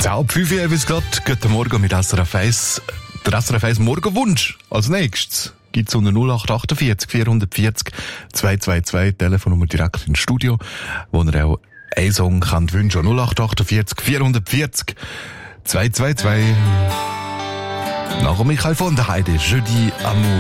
Ciao, 5 Uhr, bis Gott. Guten Morgen mit SRF 1. Der SRF 1 Morgenwunsch. Als nächstes gibt's unter 0848 440 222 Telefonnummer direkt ins Studio, wo ihr auch einen Song könnt wünschen. 0848 440 222. Nach Michael von der Heide, Jeudi Amour.